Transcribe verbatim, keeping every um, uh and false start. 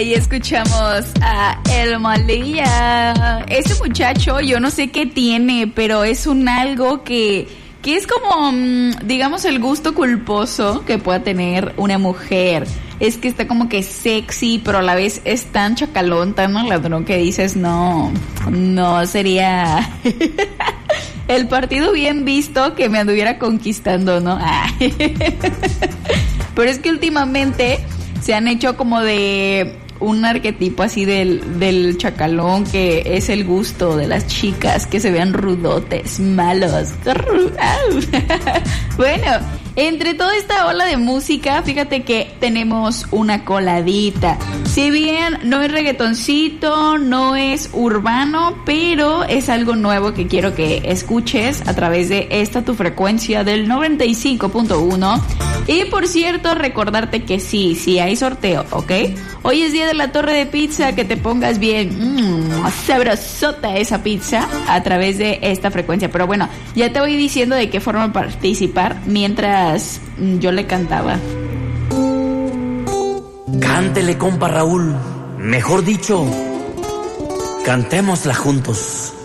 Y escuchamos a El Malilla. Ese muchacho, yo no sé qué tiene, pero es un algo que, que es como, digamos, el gusto culposo que pueda tener una mujer. Es que está como que sexy, pero a la vez es tan chacalón, tan ladrón que dices, no, no sería el partido bien visto que me anduviera conquistando, ¿no? Pero es que últimamente se han hecho como de un arquetipo así del, del chacalón, que es el gusto de las chicas que se vean rudotes, malos. Bueno, entre toda esta ola de música, fíjate que tenemos una coladita. Si bien no es reggaetoncito, no es urbano, pero es algo nuevo que quiero que escuches a través de esta tu frecuencia del noventa y cinco punto uno. Y por cierto, recordarte que sí, sí hay sorteo, ¿ok? Hoy es día de la torre de pizza, que te pongas bien mmm, sabrosota esa pizza a través de esta frecuencia. Pero bueno, ya te voy diciendo de qué forma participar mientras yo le cantaba. Cántele, compa Raúl. Mejor dicho, cantémosla juntos.